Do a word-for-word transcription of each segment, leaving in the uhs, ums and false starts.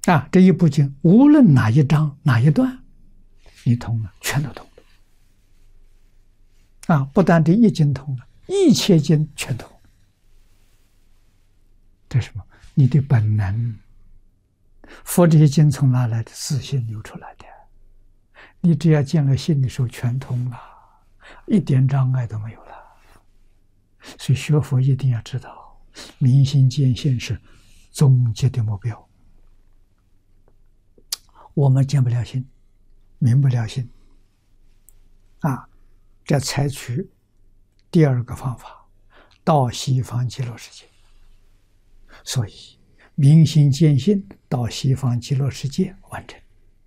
啊，这一部经无论哪一章哪一段，你通了，全都通了。啊，不但这一经通了，一切经全通。这是什么？你的本能。佛这些经从哪来的？自信流出来的。你只要见了性的时候，全通了，一点障碍都没有了。所以学佛一定要知道，明心见性是终极的目标。我们见不了性，明不了性，啊，这采取第二个方法，到西方极乐世界。所以明心见性到西方极乐世界完成。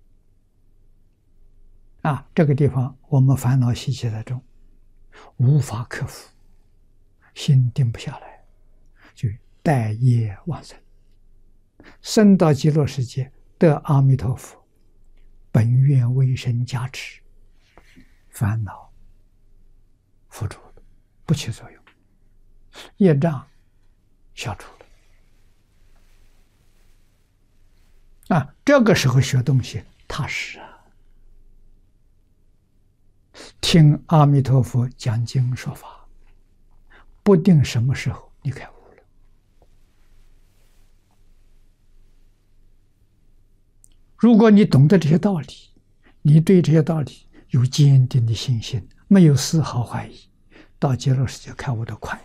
啊，这个地方我们烦恼习气太重，无法克服，心定不下来，就待业往生，生到极乐世界得阿弥陀佛本愿威神加持，烦恼付诸了，不起作用，业障消除了。啊，这个时候学东西踏实啊！听阿弥陀佛讲经说法，不定什么时候你开悟了。如果你懂得这些道理，你对这些道理有坚定的信心，没有丝毫怀疑，到极乐世界开悟得快。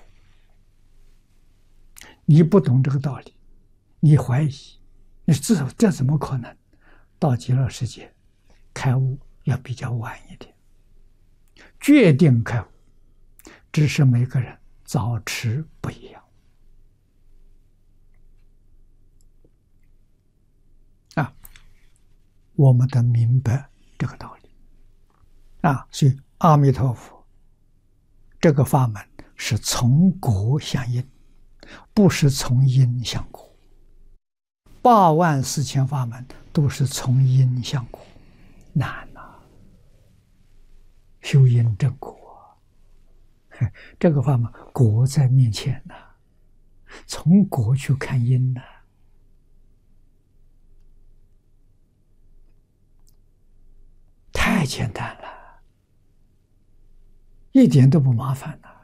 你不懂这个道理，你怀疑，你至少这怎么可能？到极乐世界开悟要比较晚一点。决定开悟，只是每个人早迟不一样。啊，我们得明白这个道理。啊，所以阿弥陀佛这个法门是从果相因，不是从因向果。八万四千法门都是从因向果，难呐、啊！修因正果，这个法门果在面前呐、啊，从果去看因呐、啊，太简单了，一点都不麻烦呐、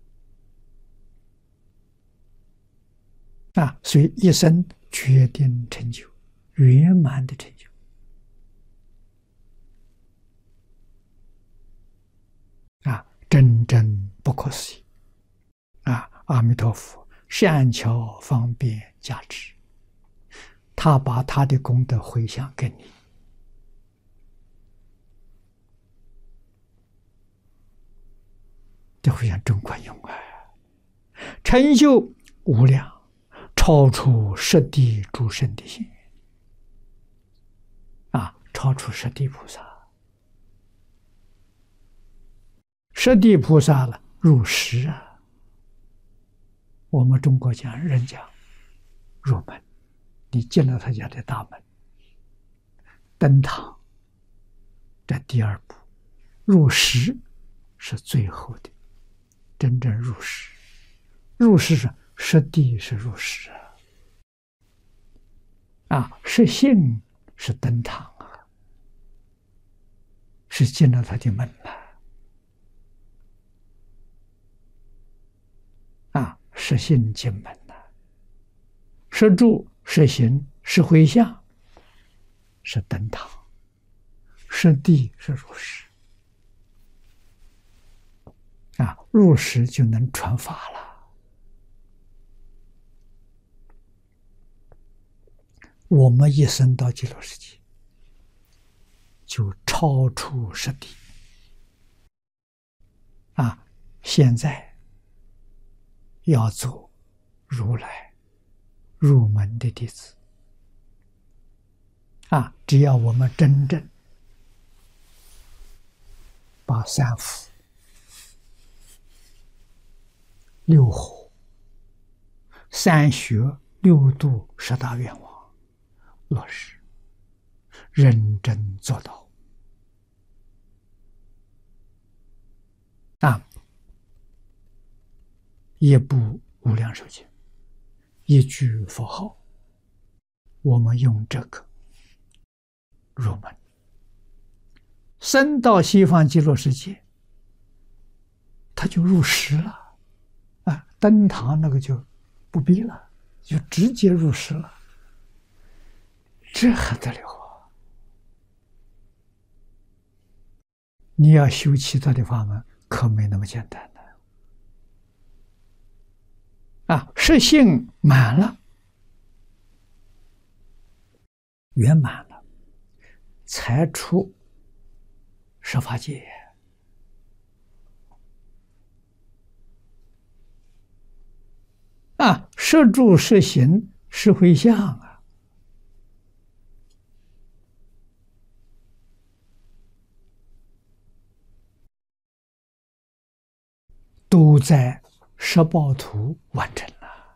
啊！啊，所以一生决定成就圆满的成就。啊，真正不可思议！啊，阿弥陀佛善巧方便加持，他把他的功德回向给你，这回向真管用啊！成就无量，超出十地诸圣的心愿啊，超出十地菩萨。十地菩萨了，入十啊！我们中国讲人讲入门，你进了他家的大门，登堂，这第二步，入十是最后的，真正入十。入十是十地是入十啊！啊，十信是登堂啊，是进了他的门了。啊，是信进门呐，是住是行是回向，是登堂，是地是入室。啊，入室就能传法了。我们一生到极乐世界，就超出十地。啊，现在要做如来入门的弟子啊！只要我们真正把三福、六火、三学、六度、十大愿望落实，认真做到啊！一部无量寿经，一句佛号， 我们用这个入门，升到西方极乐世界，他就入实了啊！登堂那个就不必了，就直接入实了，这还得了啊！你要修其他的法门，可没那么简单的啊！实性满了，圆满了，才出十法界啊！摄住摄行摄回向啊，都在十报图完成了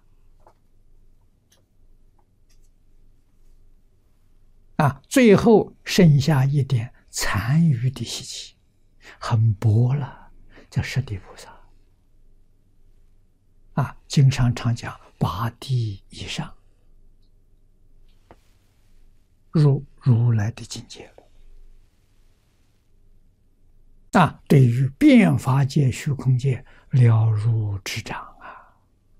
啊！最后剩下一点残余的习气，很薄了，叫十地菩萨啊。经常常讲八地以上，入如来的境界了啊！对于变法界、虚空界了如指掌啊，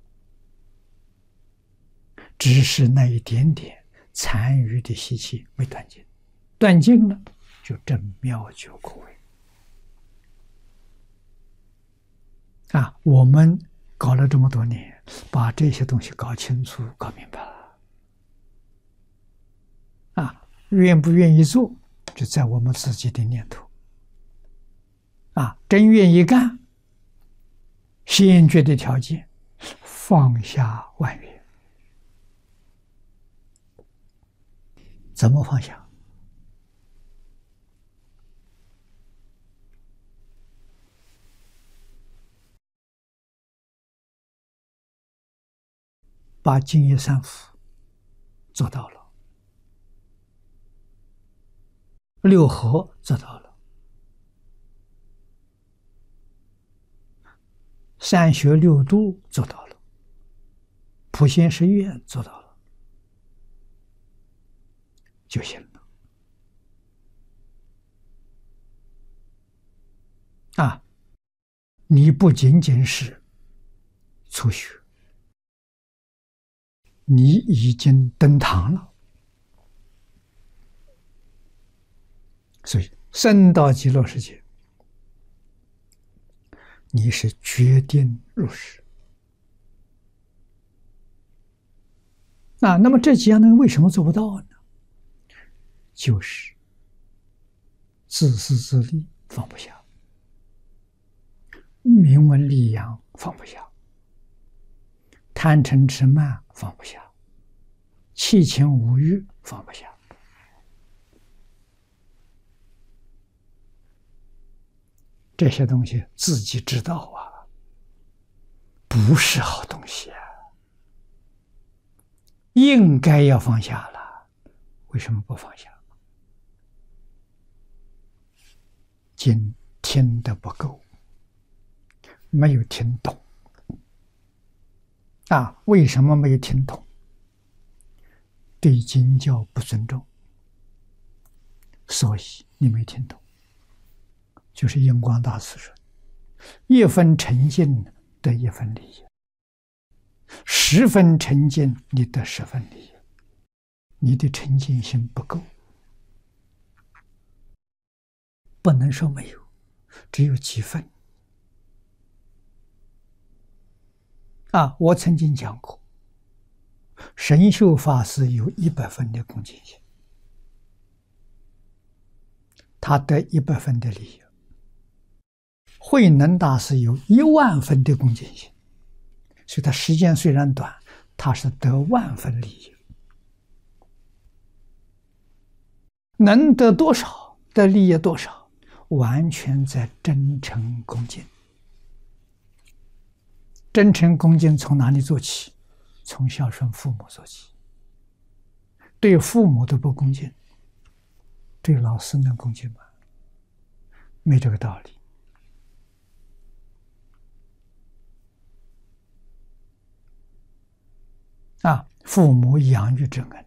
只是那一点点残余的习气没断尽，断尽了就证妙觉果位啊！我们搞了这么多年，把这些东西搞清楚、搞明白了啊！愿不愿意做，就在我们自己的念头啊！真愿意干，先决的条件，放下万缘。怎么放下？把净业三福做到了，六合做到了，三学六度做到了，普贤十愿做到了，就行了啊！你不仅仅是初学，你已经登堂了，所以升到极乐世界，你是决定入世啊。那么这几样东西为什么做不到呢？就是自私自利放不下，名闻利养放不下，贪嗔痴慢放不下，七情五欲放不下。这些东西自己知道啊，不是好东西啊，应该要放下了，为什么不放下？经听得不够，没有听懂啊！为什么没有听懂？对经教不尊重，所以你没听懂。就是印光大师说，一分沉静得一分利益，十分沉静你得十分利益，你的沉静心不够，不能说没有，只有几分啊！我曾经讲过，神秀法师有一百分的恭敬心，他得一百分的利益；慧能大师有一万分的恭敬心，所以他时间虽然短，他是得万分利益。能得多少，得利益多少，完全在真诚恭敬。真诚恭敬从哪里做起？从孝顺父母做起。对父母都不恭敬，对老师能恭敬吗？没这个道理啊！父母养育之恩，